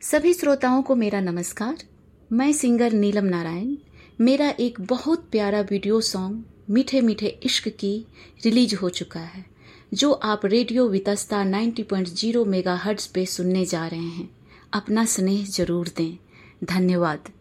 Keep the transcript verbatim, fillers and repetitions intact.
सभी श्रोताओं को मेरा नमस्कार। मैं सिंगर नीलम नारायण। मेरा एक बहुत प्यारा वीडियो सॉन्ग मीठे मीठे इश्क की रिलीज हो चुका है, जो आप रेडियो वितस्ता नब्बे पॉइंट शून्य मेगाहर्ट्ज पे सुनने जा रहे हैं। अपना स्नेह जरूर दें। धन्यवाद।